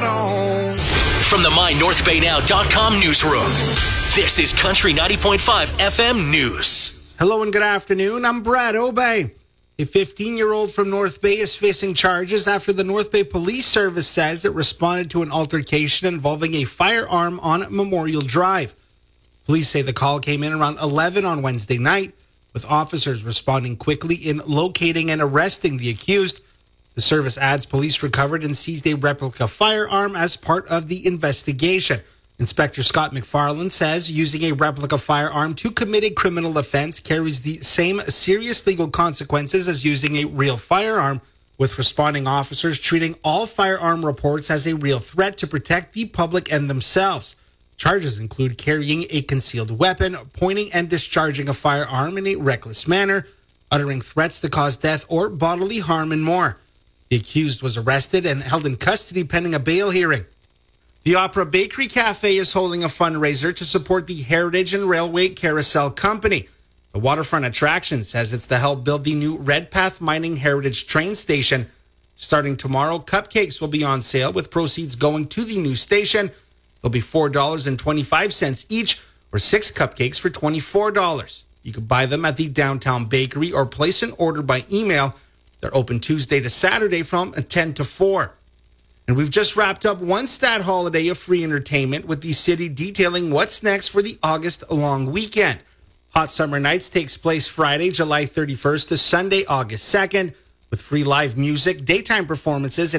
on. From the MyNorthBayNow.com newsroom, this is Country 90.5 FM News. Hello and good afternoon. I'm Brad Obey. A 15-year-old from North Bay is facing charges after the North Bay Police Service says it responded to an altercation involving a firearm on Memorial Drive. Police say the call came in around 11 on Wednesday night, with officers responding quickly in locating and arresting the accused. The service adds police recovered and seized a replica firearm as part of the investigation. Inspector Scott McFarland says using a replica firearm to commit a criminal offense carries the same serious legal consequences as using a real firearm, with responding officers treating all firearm reports as a real threat to protect the public and themselves. Charges include carrying a concealed weapon, pointing and discharging a firearm in a reckless manner, uttering threats to cause death or bodily harm, and more. The accused was arrested and held in custody pending a bail hearing. The Opera Bakery Cafe is holding a fundraiser to support the Heritage and Railway Carousel Company. The waterfront attraction says it's to help build the new Redpath Mining Heritage train station. Starting tomorrow, cupcakes will be on sale, with proceeds going to the new station. They'll be $4.25 each, or 6 cupcakes for $24. You can buy them at the Downtown Bakery or place an order by email. They're open Tuesday to Saturday from 10 to 4. And we've just wrapped up one stat holiday of free entertainment, with the city detailing what's next for the August long weekend. Hot Summer Nights takes place Friday, July 31st to Sunday, August 2nd, with free live music, daytime performances, and